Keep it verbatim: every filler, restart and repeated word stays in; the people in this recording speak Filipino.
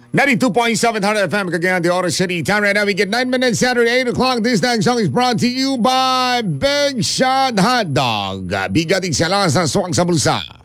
ninety-two point seven Hard F M, Cagayan de Oro City. Time right now, we get nine minutes Saturday, eight o'clock. This next song is brought to you by Big Shot Hot Dog. Bigating sa lang sa suwang sa bulsa.